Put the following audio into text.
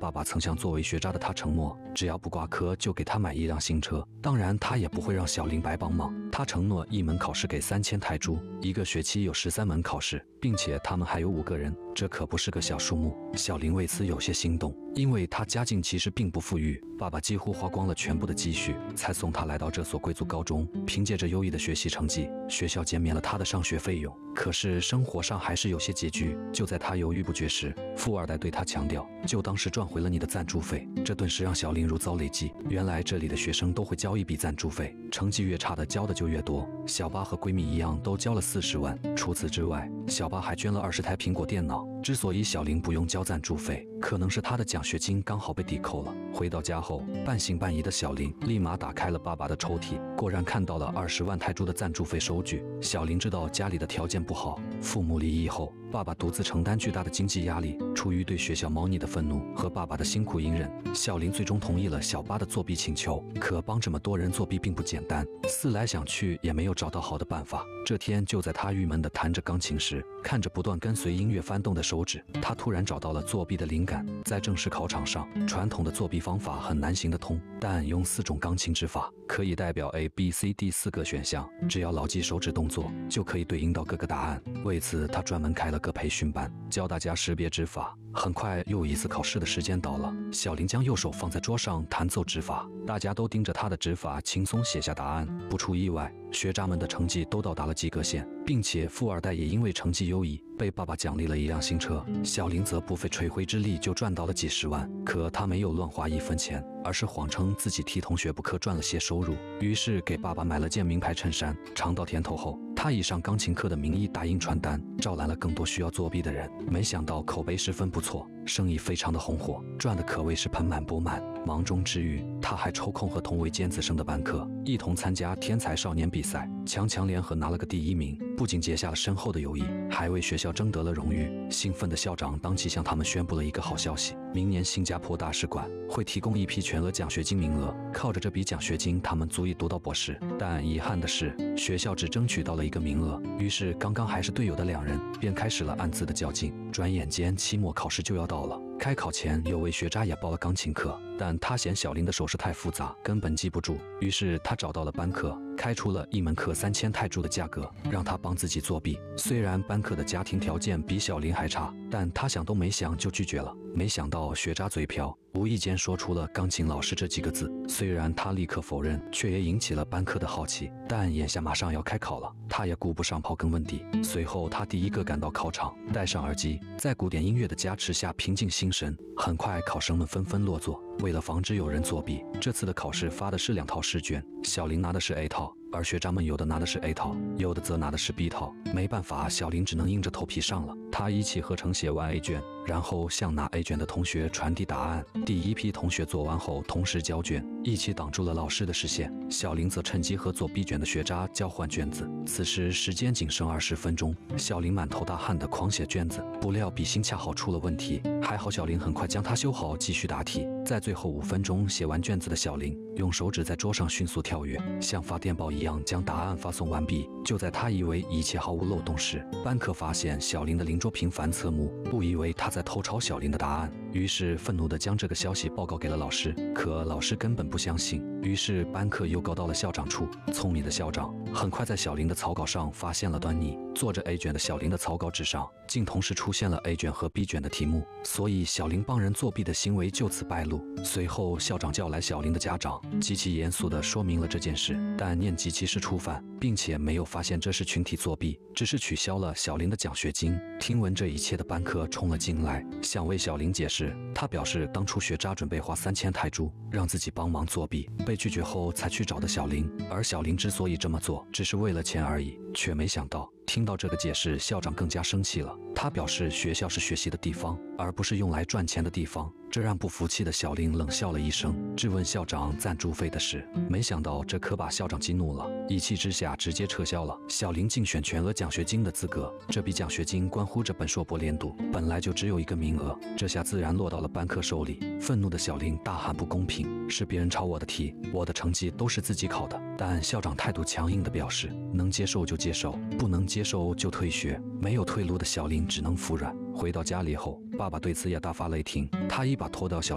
爸爸曾向作为学渣的他承诺，只要不挂科就给他买一辆新车。当然，他也不会让小林白帮忙。他承诺一门考试给3000泰铢，一个学期有13门考试，并且他们还有5个人，这可不是个小数目。小林为此有些心动，因为他家境其实并不富裕，爸爸几乎花光了全部的积蓄，才送他来到这所贵族高中。凭借着优异的学习成绩，学校减免了他的上学费用。可是生活上还是有些拮据。就在他犹豫不决时，富二代对他强调，就当是赚回了你的赞助费。这顿时让小林如遭雷击。原来这里的学生都会交一笔赞助费，成绩越差的交的就越多。小八和闺蜜一样都交了40万。除此之外，小八还捐了20台苹果电脑。之所以小林不用交赞助费，可能是他的奖学金刚好被抵扣了。回到家后，半信半疑的小林立马打开了爸爸的抽屉，果然看到了20万泰铢的赞助费收据。小林知道家里的条件不好，父母离异后，爸爸独自承担巨大的经济压力。出于对学校猫腻的愤怒和爸爸的辛苦隐忍，小林最终同意了小八的作弊请求。可帮这么多人作弊并不简单，思来想去也没有找到好的办法。这天，就在他郁闷地弹着钢琴时，看着不断跟随音乐翻动的手指，他突然找到了作弊的灵感。在正式考场上，传统的作弊方法很难行得通，但用4种钢琴指法可以代表 A、B、C、D 4个选项，只要牢记手指动作，就可以对应到各个答案。为此，他专门开了个培训班，教大家识别指法。很快，又一次考试的时间到了，小林将右手放在桌上弹奏指法，大家都盯着他的指法，轻松写下答案。不出意外，学渣们的成绩都到达了及格线，并且富二代也因为成绩优异，被爸爸奖励了一辆新车。小林则不费吹灰之力就赚到了几十万，可他没有乱花1分钱，而是谎称自己替同学补课赚了些收入，于是给爸爸买了件名牌衬衫。尝到甜头后，他以上钢琴课的名义打印传单，招揽了更多需要作弊的人。没想到口碑十分不错，生意非常的红火，赚的可谓是盆满钵满。忙中之余，他还抽空和同为尖子生的班课一同参加天才少年比赛，强强联合拿了个第1名，不仅结下了深厚的友谊，还为学校争得了荣誉。兴奋的校长当即向他们宣布了一个好消息，明年新加坡大使馆会提供一批全额奖学金名额，靠着这笔奖学金，他们足以读到博士。但遗憾的是，学校只争取到了1个名额，于是刚刚还是队友的2人便开始了暗自的较劲。转眼间，期末考试就要到了。开考前，有位学渣也报了钢琴课，但他嫌小林的手势太复杂，根本记不住，于是他找到了班课，开出了一门课3000泰铢的价格，让他帮自己作弊。虽然班课的家庭条件比小林还差，但他想都没想就拒绝了。没想到学渣嘴瓢，无意间说出了钢琴老师这几个字。虽然他立刻否认，却也引起了班课的好奇。但眼下马上要开考了，他也顾不上刨根问底。随后他第一个赶到考场，戴上耳机，在古典音乐的加持下平静心神。很快，考生们纷纷落座。为了防止有人作弊，这次的考试发的是2套试卷，小林拿的是 A 套，而学渣们有的拿的是 A 套，有的则拿的是 B 套。没办法，小林只能硬着头皮上了。他一气呵成写完 A 卷，然后向拿 A 卷的同学传递答案。第一批同学做完后同时交卷，一起挡住了老师的视线。小林则趁机和做 B 卷的学渣交换卷子。此时时间仅剩20分钟，小林满头大汗地狂写卷子，不料笔芯恰好出了问题，还好小林很快将它修好，继续答题。在最后5分钟写完卷子的小林，用手指在桌上迅速跳跃，像发电报一样将答案发送完毕。就在他以为一切毫无漏洞时，班课发现小林的邻桌频繁侧目，误以为他在偷抄小林的答案，于是愤怒地将这个消息报告给了老师。可老师根本不相信，于是班课又告到了校长处。聪明的校长很快在小林的草稿上发现了端倪，做着 A 卷的小林的草稿纸上竟同时出现了 A 卷和 B 卷的题目，所以小林帮人作弊的行为就此败露。随后校长叫来小林的家长，极其严肃地说明了这件事，但念及其是初犯，并且没有发现这是群体作弊，只是取消了小林的奖学金。听闻这一切的班课冲了进来，想为小林解释。他表示当初学渣准备花3000泰铢让自己帮忙作弊，被拒绝后才去找的小林，而小林之所以这么做，只是为了钱而已。却没想到听到这个解释，校长更加生气了。他表示学校是学习的地方，而不是用来赚钱的地方。这让不服气的小林冷笑了一声，质问校长赞助费的事。没想到这可把校长激怒了，一气之下直接撤销了小林竞选全额奖学金的资格。这笔奖学金关乎着本硕博连读，本来就只有1个名额，这下自然落到了班课手里。愤怒的小林大喊不公平，是别人抄我的题，我的成绩都是自己考的。但校长态度强硬地表示，能接受就接受，不能接受就退学。没有退路的小林只能服软。回到家里后，爸爸对此也大发雷霆，他一把拖到小